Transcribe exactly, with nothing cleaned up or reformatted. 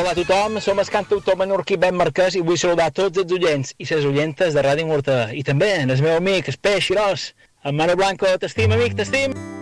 Hola a tothom, som el cantautor menorquí Ben Marquès i vull saludar tots els oients i les oyentes de Ràdio Morta. I també el meu amic, el Peix Xirós, el Mano Blanco, t'estim, amic, t'estim!